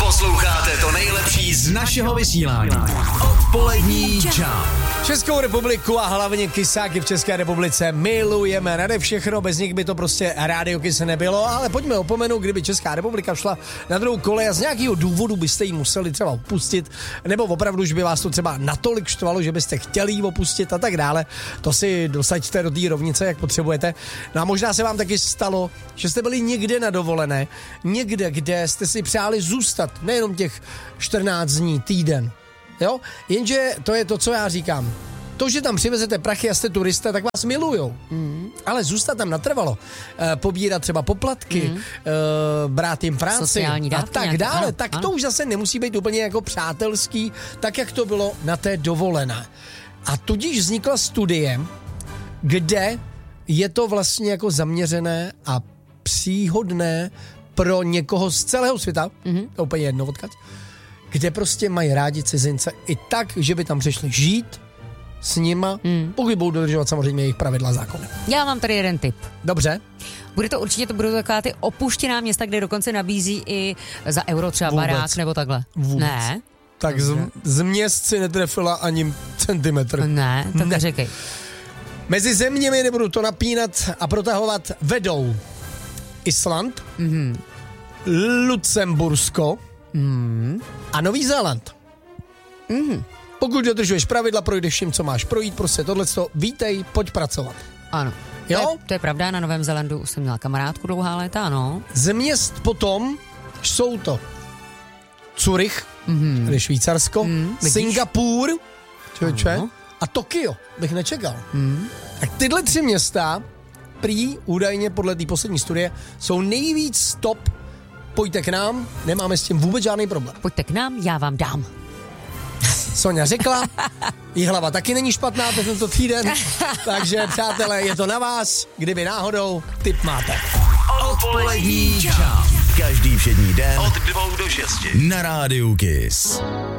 Posloucháte to nejlepší z našeho vysílání. Odpolední čau. Českou republiku a hlavně kysáky v České republice milujeme nade všechno, bez nich by to prostě Rádio Kiss nebylo, ale pojďme opomenout, kdyby Česká republika šla na druhou kolej a z nějakého důvodu byste ji museli třeba opustit, nebo opravdu, že by vás to třeba natolik štvalo, že byste chtěli ji opustit a tak dále, to si dosaďte do té rovnice, jak potřebujete. No a možná se vám taky stalo, že jste byli někde na dovolené, někde, kde jste si přáli zůstat, nejenom těch 14 dní, týden. Jo? Jenže to je to, co já říkám. To, že tam přivezete prachy a jste turista, tak vás milujou. Ale zůstat tam natrvalo, pobírat třeba poplatky, brát jim práci a tak dále, tak to už zase nemusí být úplně jako přátelský, tak jak to bylo na té dovolené. A tudíž vznikla studie, kde je to vlastně jako zaměřené a příhodné pro někoho z celého světa, to úplně jedno odkud, kde prostě mají rádi cizince i tak, že by tam přišli žít s nima, pokud budou dodržovat samozřejmě jejich pravidla zákony. Já mám tady jeden tip. Dobře. Budou taková ty opuštěná města, kde dokonce nabízí i za euro třeba barák nebo takhle. Vůbec. Ne. Tak z měst si netrefila ani centimetr. Ne, tak neřekej. Mezi zeměmi, nebudu to napínat a protahovat, vedou Island, Lucembursko a Nový Zéland. Pokud dodržuješ pravidla, projdeš vším, co máš projít, prostě tohleto, vítej, pojď pracovat. Ano. Jo? To je pravda, na Novém Zélandu jsem měla kamarádku dlouhá léta, ano. Z měst potom jsou to Zurich, tedy Švýcarsko, Singapur, a Tokio, bych nečekal. Tak tyhle 3 města prý údajně podle té poslední studie jsou nejvíc stop. Pojďte k nám, nemáme s tím vůbec žádný problém. Pojďte k nám, já vám dám. Sonja řekla, jí hlava taky není špatná tento týden, takže přátelé, je to na vás, kdyby náhodou tip máte. Odpolední čau. Každý všední den od 2 do 6 na Rádiu Kiss.